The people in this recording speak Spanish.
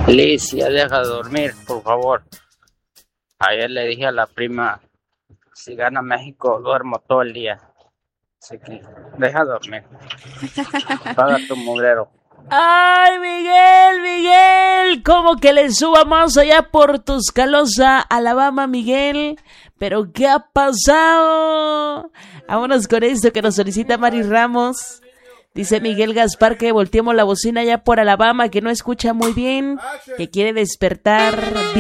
Alicia, deja de dormir, por favor. Ayer le dije a la prima, si gana México, duermo todo el día. Así que, deja de dormir. Paga tu mugrero. ¡Ay, Miguel! ¿Cómo que le suba más allá por Tuscaloosa, Alabama, Miguel? ¿Pero qué ha pasado? Vámonos con esto que nos solicita Mari Ramos. Dice Miguel Gaspar que volteemos la bocina allá por Alabama, que no escucha muy bien, que quiere despertar.